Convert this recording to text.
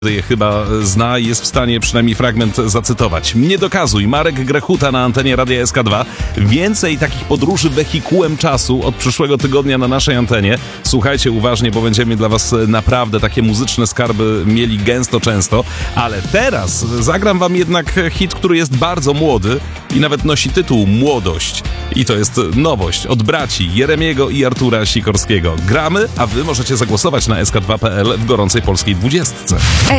je chyba zna i jest w stanie przynajmniej fragment zacytować. Nie dokazuj, Marek Grechuta na antenie Radia SK2. Więcej takich podróży wehikułem czasu od przyszłego tygodnia na naszej antenie. Słuchajcie uważnie, bo będziemy dla was naprawdę takie muzyczne skarby mieli gęsto, często. Ale teraz zagram wam jednak hit, który jest bardzo młody i nawet nosi tytuł Młodość. I to jest nowość od braci Jeremiego i Artura Sikorskiego. Gramy, a wy możecie zagłosować na sk2.pl w gorącej polskiej 20.